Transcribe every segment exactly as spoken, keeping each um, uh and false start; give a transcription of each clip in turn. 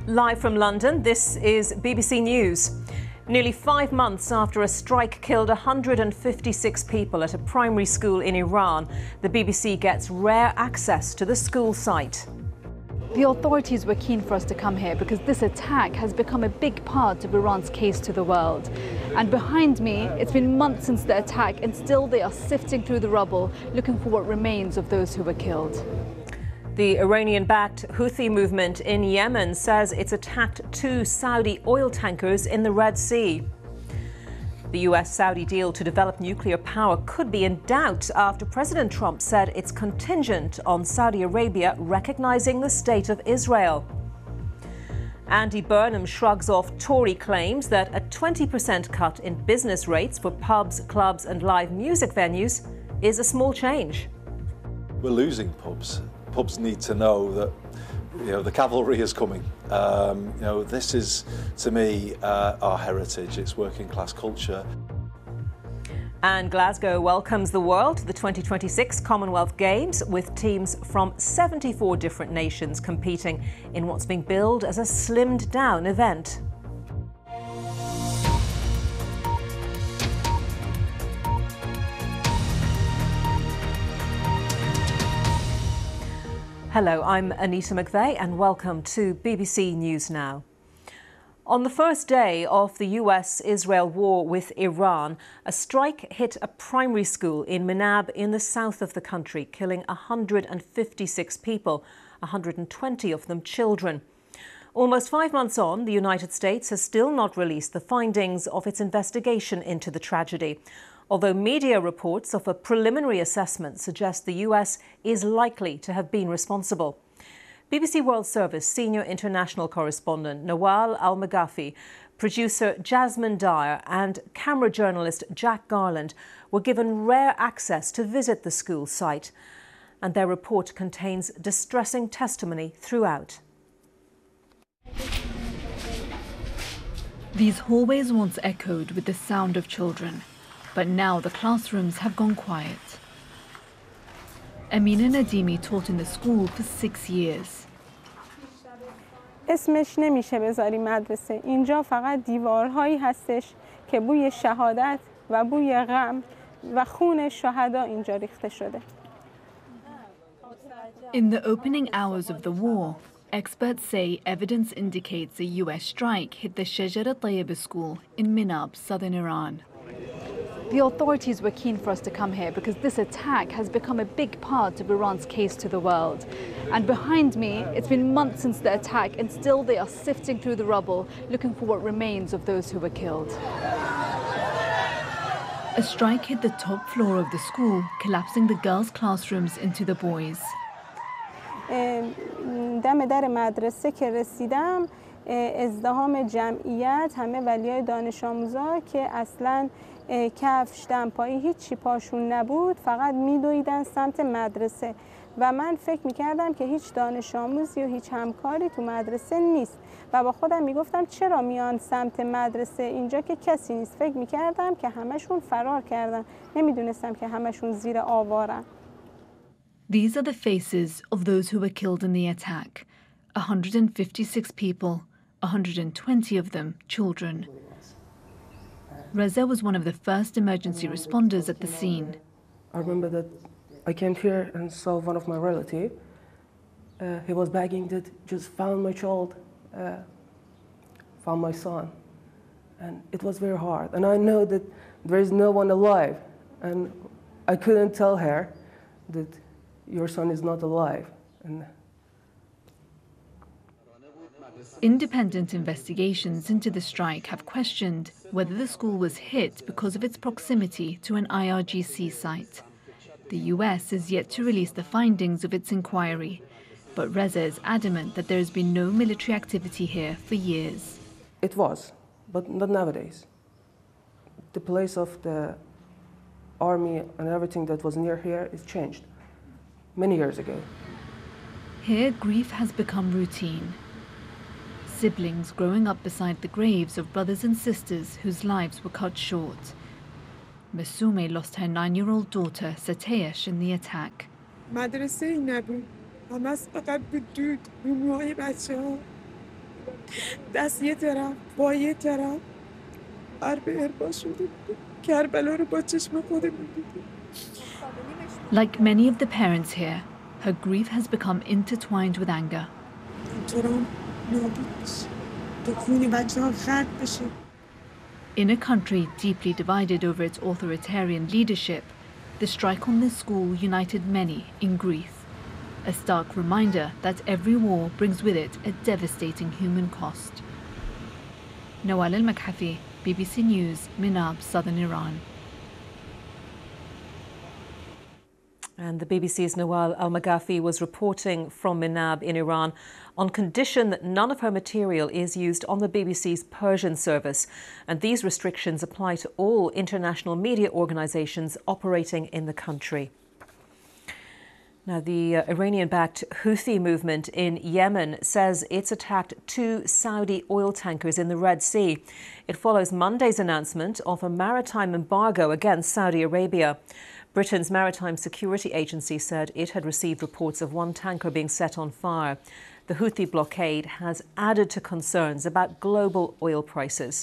Live from London, this is B B C News. Nearly five months after a strike killed one hundred fifty-six people at a primary school in Iran, the B B C gets rare access to the school site. The authorities were keen for us to come here because this attack has become a big part of Iran's case to the world. And behind me, it's been months since the attack, and still they are sifting through the rubble, looking for what remains of those who were killed. The Iranian-backed Houthi movement in Yemen says it's attacked two Saudi oil tankers in the Red Sea. The U S Saudi deal to develop nuclear power could be in doubt after President Trump said it's contingent on Saudi Arabia recognizing the state of Israel. Andy Burnham shrugs off Tory claims that a twenty percent cut in business rates for pubs, clubs and live music venues is a small change. We're losing pubs. Pubs need to know that, you know, the cavalry is coming. Um, you know, this is, to me, uh, our heritage. It's working class culture. And Glasgow welcomes the world to the twenty twenty-six Commonwealth Games, with teams from seventy-four different nations competing in what's being billed as a slimmed-down event. Hello, I'm Anita McVeigh and welcome to B B C News Now. On the first day of the U S-Israel war with Iran, a strike hit a primary school in Minab in the south of the country, killing one hundred fifty-six people, one hundred twenty of them children. Almost five months on, the United States has still not released the findings of its investigation into the tragedy, although media reports of a preliminary assessment suggest the U S is likely to have been responsible. B B C World Service senior international correspondent Nawal Al-Maghafi, producer Jasmine Dyer and camera journalist Jack Garland were given rare access to visit the school site, and their report contains distressing testimony throughout. These hallways once echoed with the sound of children, but now the classrooms have gone quiet. Amina Nadimi taught in the school for six years. اسمش نمیشه بذاری مدرسه. اینجا فقط دیوارهایی هستش که بوی شهادت و بوی غم و خون شهدا اینجا ریخته شده. In the opening hours of the war, experts say evidence indicates a U S strike hit the Shajar Tayyib school in Minab, southern Iran. The authorities were keen for us to come here because this attack has become a big part of Iran's case to the world. And behind me, it's been months since the attack, and still they are sifting through the rubble, looking for what remains of those who were killed. A strike hit the top floor of the school, collapsing the girls' classrooms into the boys. دم در مدرسه که رسیدم ازدحام جمعیت، همه ولیای دانش آموزا که اصلاً کفش دمپایی هیچی پاشون نبود، فقط میدویدن سمت مدرسه و من فکر میکردم که هیچ دانش آموزی و هیچ همکاری تو مدرسه نیست و با خودم میگفتم چرا میان سمت مدرسه، اینجا که کسی نیست. فکر میکردم که همشون فرار کردن، نمیدونستم که همشون زیر آوارن. These are the faces of those who were killed in the attack. one hundred fifty-six people, one hundred twenty of them children. Reza was one of the first emergency responders at the scene. I remember that I came here and saw one of my relatives. Uh, he was begging that just found my child, uh, found my son. And it was very hard. And I know that there is no one alive. And I couldn't tell her that your son is not alive. And Independent investigations into the strike have questioned whether the school was hit because of its proximity to an I R G C site. The U S is yet to release the findings of its inquiry, but Reza is adamant that there has been no military activity here for years. It was, but not nowadays. The place of the army and everything that was near here is changed many years ago. Here, grief has become routine. Siblings growing up beside the graves of brothers and sisters whose lives were cut short. Masume lost her nine-year-old daughter, Sateyesh, in the attack. دست یه طرف با یه طرف حرب اربا شده بود کربلا رو با چشم خودمون دیدیم. Like many of the parents here, her grief has become intertwined with anger. اینطورم نابود بشه تو خونی بچه ها خرد بشه. In a country deeply divided over its authoritarian leadership, the strike on this school united many in grief. A stark reminder that every war brings with it a devastating human cost. Nawal Al-Makhafi, B B C News, Minab, southern Iran. And the B B C's Nawal Al-Maghafi was reporting from Minab in Iran on condition that none of her material is used on the B B C's Persian service. And these restrictions apply to all international media organisations operating in the country. Now, the uh, Iranian-backed Houthi movement in Yemen says it's attacked two Saudi oil tankers in the Red Sea. It follows Monday's announcement of a maritime embargo against Saudi Arabia. Britain's Maritime Security Agency said it had received reports of one tanker being set on fire. The Houthi blockade has added to concerns about global oil prices.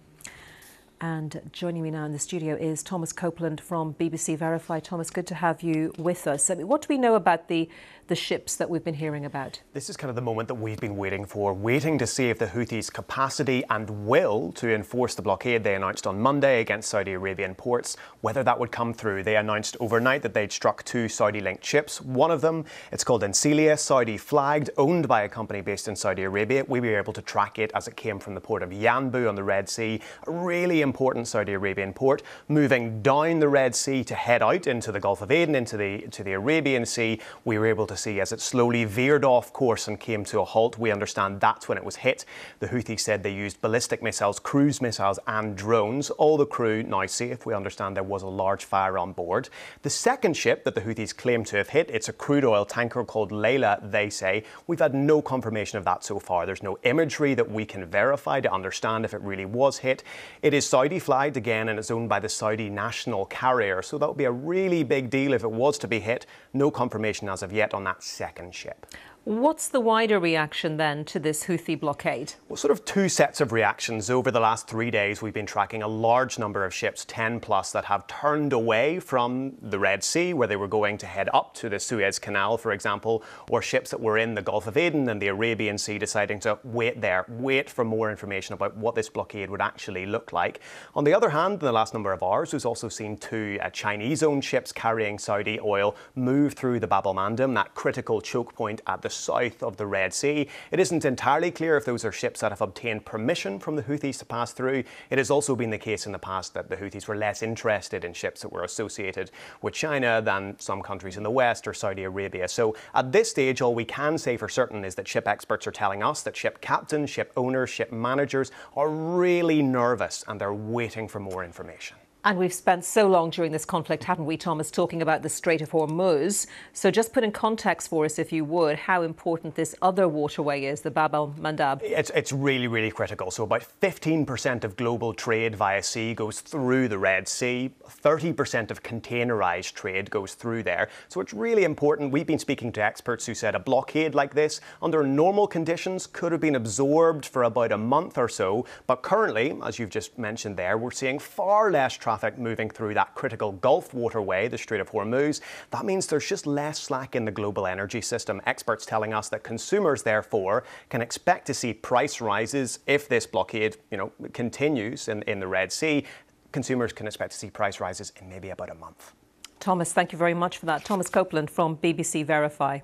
And joining me now in the studio is Thomas Copeland from B B C Verify. Thomas, good to have you with us. I mean, what do we know about the, the ships that we've been hearing about? This is kind of the moment that we've been waiting for, waiting to see if the Houthis' capacity and will to enforce the blockade they announced on Monday against Saudi Arabian ports, whether that would come through. They announced overnight that they'd struck two Saudi-linked ships. One of them, it's called Encilia, Saudi-flagged, owned by a company based in Saudi Arabia. We were able to track it as it came from the port of Yanbu on the Red Sea, a really important Saudi Arabian port, moving down the Red Sea to head out into the Gulf of Aden, into the, to the Arabian Sea. We were able to see as it slowly veered off course and came to a halt. We understand that's when it was hit. The Houthis said they used ballistic missiles, cruise missiles and drones. All the crew now safe. We understand there was a large fire on board. The second ship that the Houthis claim to have hit, it's a crude oil tanker called Layla, they say. We've had no confirmation of that so far. There's no imagery that we can verify to understand if it really was hit. It is Saudi flagged again and it's owned by the Saudi national carrier. So that would be a really big deal if it was to be hit. No confirmation as of yet on that second ship. What's the wider reaction then to this Houthi blockade? Well, sort of two sets of reactions. Over the last three days, we've been tracking a large number of ships, ten plus, that have turned away from the Red Sea, where they were going to head up to the Suez Canal, for example, or ships that were in the Gulf of Aden and the Arabian Sea deciding to wait there, wait for more information about what this blockade would actually look like. On the other hand, in the last number of hours, we've also seen two uh, Chinese-owned ships carrying Saudi oil move through the Bab el-Mandeb, that critical choke point at the south of the Red Sea. It isn't entirely clear if those are ships that have obtained permission from the Houthis to pass through. It has also been the case in the past that the Houthis were less interested in ships that were associated with China than some countries in the West or Saudi Arabia. So at this stage, all we can say for certain is that ship experts are telling us that ship captains, ship owners, ship managers are really nervous and they're waiting for more information. And we've spent so long during this conflict, haven't we, Thomas, talking about the Strait of Hormuz. So just put in context for us, if you would, how important this other waterway is, the Bab el-Mandeb. It's, it's really, really critical. So about fifteen percent of global trade via sea goes through the Red Sea. thirty percent of containerised trade goes through there. So it's really important. We've been speaking to experts who said a blockade like this, under normal conditions, could have been absorbed for about a month or so. But currently, as you've just mentioned there, we're seeing far less traffic moving through that critical Gulf waterway, the Strait of Hormuz. That means there's just less slack in the global energy system. Experts telling us that consumers, therefore, can expect to see price rises if this blockade, you know, continues in, in the Red Sea. Consumers can expect to see price rises in maybe about a month. Thomas, thank you very much for that. Thomas Copeland from B B C Verify.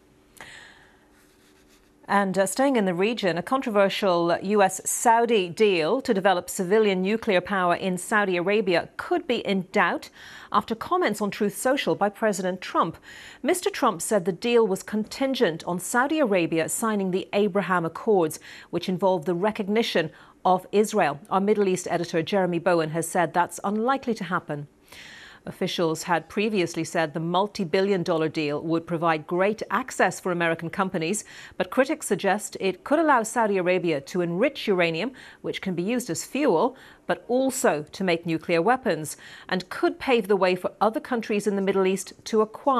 And uh, staying in the region, a controversial U S Saudi deal to develop civilian nuclear power in Saudi Arabia could be in doubt after comments on Truth Social by President Trump. Mister Trump said the deal was contingent on Saudi Arabia signing the Abraham Accords, which involved the recognition of Israel. Our Middle East editor Jeremy Bowen has said that's unlikely to happen. Officials had previously said the multi-billion dollar deal would provide great access for American companies, but critics suggest it could allow Saudi Arabia to enrich uranium, which can be used as fuel, but also to make nuclear weapons, and could pave the way for other countries in the Middle East to acquire